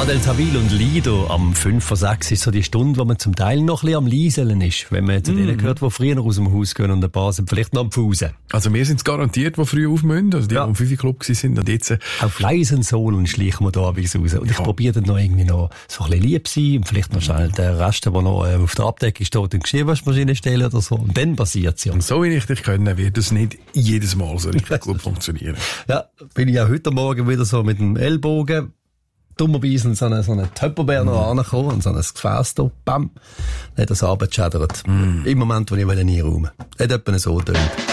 Adel Tawil und Lido am 5 vor 6 ist so die Stunde, wo man zum Teil noch ein bisschen am Leiseln ist, wenn man zu denen gehört, die früher aus dem Haus gehen und ein paar sind vielleicht noch am Pfusen. Also wir sind es garantiert, die früh auf müssen, also die am 5 Club sind und jetzt... Auf leisen Sohlen schleichen wir da abends raus. Und ich probiere dann noch irgendwie noch so ein bisschen lieb sein und vielleicht noch schnell den Rest, der noch auf der Abdeckung steht, in die Geschirrwaschmaschine stellen oder so. Und dann passiert es ja. Und so wie ich dich können, wird das nicht jedes Mal so richtig gut funktionieren. Ja, bin ich auch heute Morgen wieder so mit dem Ellbogen dummerweise so einen Töpperbär noch angekommen und so ein Gefäß da, bam, dann hat das abgeschädert. Im Moment, wo ich nie räumen will. Hat etwa so tönt.